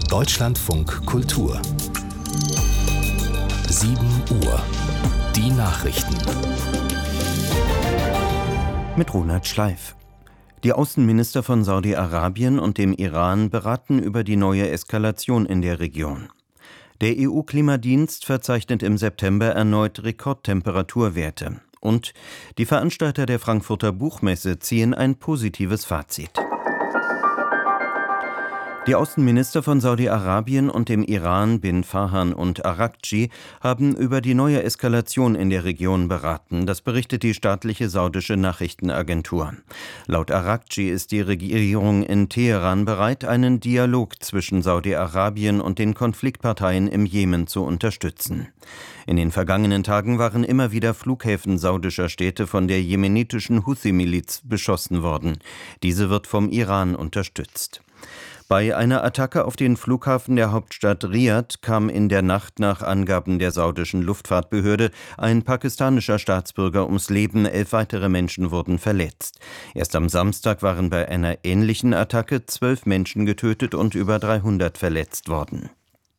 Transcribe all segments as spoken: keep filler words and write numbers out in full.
Deutschlandfunk Kultur. sieben Uhr. Die Nachrichten. Mit Ronald Schleif. Die Außenminister von Saudi-Arabien und dem Iran beraten über die neue Eskalation in der Region. Der E U-Klimadienst verzeichnet im September erneut Rekordtemperaturwerte. Und die Veranstalter der Frankfurter Buchmesse ziehen ein positives Fazit. Die Außenminister von Saudi-Arabien und dem Iran, bin Farhan und Araghchi, haben über die neue Eskalation in der Region beraten. Das berichtet die staatliche saudische Nachrichtenagentur. Laut Araghchi ist die Regierung in Teheran bereit, einen Dialog zwischen Saudi-Arabien und den Konfliktparteien im Jemen zu unterstützen. In den vergangenen Tagen waren immer wieder Flughäfen saudischer Städte von der jemenitischen Houthi-Miliz beschossen worden. Diese wird vom Iran unterstützt. Bei einer Attacke auf den Flughafen der Hauptstadt Riad kam in der Nacht nach Angaben der saudischen Luftfahrtbehörde ein pakistanischer Staatsbürger ums Leben, elf weitere Menschen wurden verletzt. Erst am Samstag waren bei einer ähnlichen Attacke zwölf Menschen getötet und über dreihundert verletzt worden.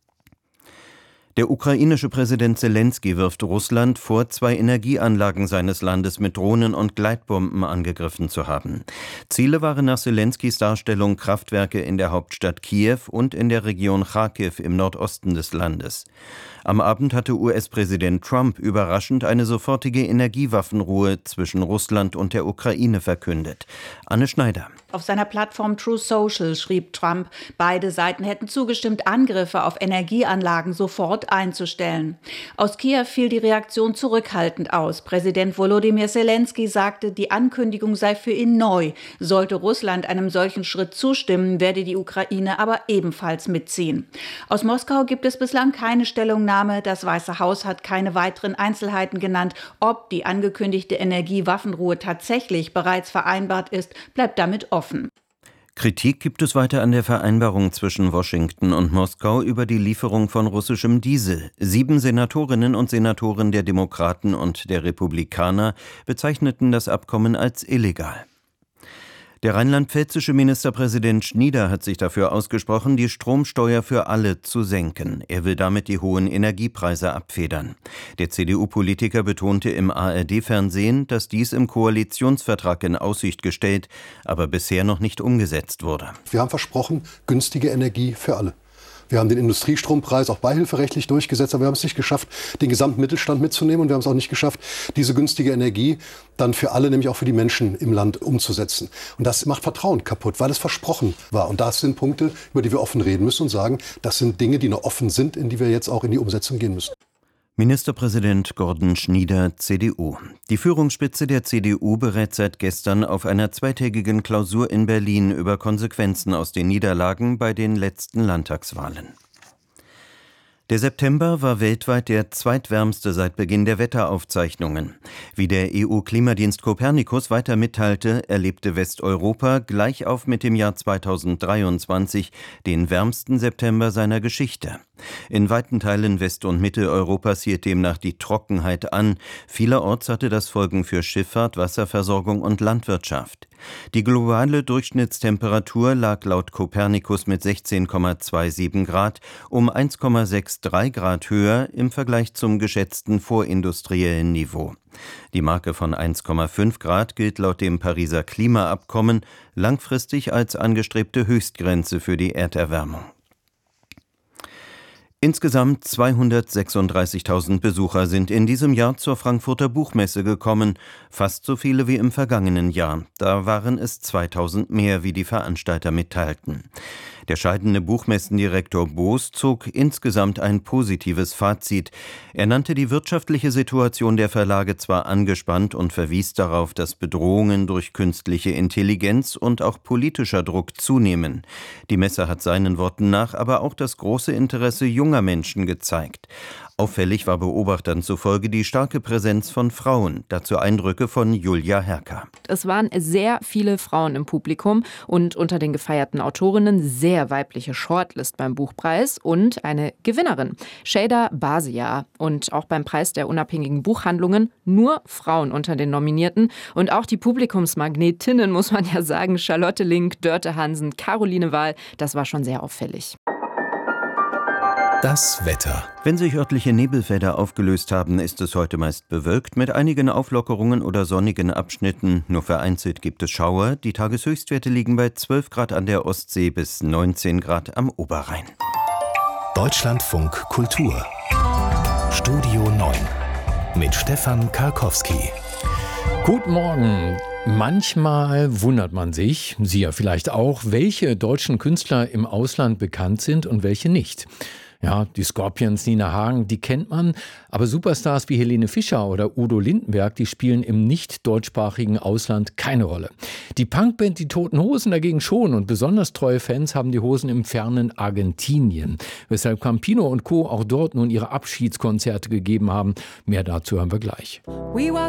Der ukrainische Präsident Selenskyj wirft Russland vor, zwei Energieanlagen seines Landes mit Drohnen und Gleitbomben angegriffen zu haben. Ziele waren nach Selenskyjs Darstellung Kraftwerke in der Hauptstadt Kiew und in der Region Charkiw im Nordosten des Landes. Am Abend hatte U S-Präsident Trump überraschend eine sofortige Energiewaffenruhe zwischen Russland und der Ukraine verkündet. Anne Schneider. Auf seiner Plattform Truth Social schrieb Trump, beide Seiten hätten zugestimmt, Angriffe auf Energieanlagen sofort einzustellen. Aus Kiew fiel die Reaktion zurückhaltend aus. Präsident Volodymyr Selenskyj sagte, die Ankündigung sei für ihn neu. Sollte Russland einem solchen Schritt zustimmen, werde die Ukraine aber ebenfalls mitziehen. Aus Moskau gibt es bislang keine Stellungnahme. Das Weiße Haus hat keine weiteren Einzelheiten genannt. Ob die angekündigte Energiewaffenruhe tatsächlich bereits vereinbart ist, bleibt damit offen. Kritik gibt es weiter an der Vereinbarung zwischen Washington und Moskau über die Lieferung von russischem Diesel. Sieben Senatorinnen und Senatoren der Demokraten und der Republikaner bezeichneten das Abkommen als illegal. Der rheinland-pfälzische Ministerpräsident Schnieder hat sich dafür ausgesprochen, die Stromsteuer für alle zu senken. Er will damit die hohen Energiepreise abfedern. Der C D U-Politiker betonte im A R D-Fernsehen, dass dies im Koalitionsvertrag in Aussicht gestellt, aber bisher noch nicht umgesetzt wurde. Wir haben versprochen, günstige Energie für alle. Wir haben den Industriestrompreis auch beihilferechtlich durchgesetzt, aber wir haben es nicht geschafft, den gesamten Mittelstand mitzunehmen. Und wir haben es auch nicht geschafft, diese günstige Energie dann für alle, nämlich auch für die Menschen im Land, umzusetzen. Und das macht Vertrauen kaputt, weil es versprochen war. Und das sind Punkte, über die wir offen reden müssen und sagen, das sind Dinge, die noch offen sind, in die wir jetzt auch in die Umsetzung gehen müssen. Ministerpräsident Gordon Schnieder, C D U. Die Führungsspitze der C D U berät seit gestern auf einer zweitägigen Klausur in Berlin über Konsequenzen aus den Niederlagen bei den letzten Landtagswahlen. Der September war weltweit der zweitwärmste seit Beginn der Wetteraufzeichnungen. Wie der E U-Klimadienst Copernicus weiter mitteilte, erlebte Westeuropa gleich auf mit dem Jahr zweitausenddreiundzwanzig den wärmsten September seiner Geschichte. In weiten Teilen West- und Mitteleuropas hielt demnach die Trockenheit an. Vielerorts hatte das Folgen für Schifffahrt, Wasserversorgung und Landwirtschaft. Die globale Durchschnittstemperatur lag laut Copernicus mit sechzehn Komma siebenundzwanzig Grad um eins Komma dreiundsechzig Grad höher im Vergleich zum geschätzten vorindustriellen Niveau. Die Marke von eins Komma fünf Grad gilt laut dem Pariser Klimaabkommen langfristig als angestrebte Höchstgrenze für die Erderwärmung. Insgesamt zweihundertsechsunddreißigtausend Besucher sind in diesem Jahr zur Frankfurter Buchmesse gekommen, fast so viele wie im vergangenen Jahr. Da waren es zweitausend mehr, wie die Veranstalter mitteilten. Der scheidende Buchmessendirektor Boos zog insgesamt ein positives Fazit. Er nannte die wirtschaftliche Situation der Verlage zwar angespannt und verwies darauf, dass Bedrohungen durch künstliche Intelligenz und auch politischer Druck zunehmen. Die Messe hat seinen Worten nach aber auch das große Interesse junger Menschen gezeigt. Auffällig war Beobachtern zufolge die starke Präsenz von Frauen. Dazu Eindrücke von Julia Herker. Es waren sehr viele Frauen im Publikum und unter den gefeierten Autorinnen sehr weibliche Shortlist beim Buchpreis und eine Gewinnerin, Şeyda Basia. Und auch beim Preis der unabhängigen Buchhandlungen nur Frauen unter den Nominierten. Und auch die Publikumsmagnetinnen, muss man ja sagen, Charlotte Link, Dörte Hansen, Caroline Wahl, das war schon sehr auffällig. Das Wetter. Wenn sich örtliche Nebelfelder aufgelöst haben, ist es heute meist bewölkt mit einigen Auflockerungen oder sonnigen Abschnitten. Nur vereinzelt gibt es Schauer. Die Tageshöchstwerte liegen bei zwölf Grad an der Ostsee bis neunzehn Grad am Oberrhein. Deutschlandfunk Kultur. Studio neun mit Stefan Karkowski. Guten Morgen. Manchmal wundert man sich, Sie ja vielleicht auch, welche deutschen Künstler im Ausland bekannt sind und welche nicht. Ja, die Scorpions, Nina Hagen, die kennt man, aber Superstars wie Helene Fischer oder Udo Lindenberg, die spielen im nicht deutschsprachigen Ausland keine Rolle. Die Punkband Die Toten Hosen dagegen schon und besonders treue Fans haben die Hosen im fernen Argentinien, weshalb Campino und Co. auch dort nun ihre Abschiedskonzerte gegeben haben. Mehr dazu hören wir gleich. We walk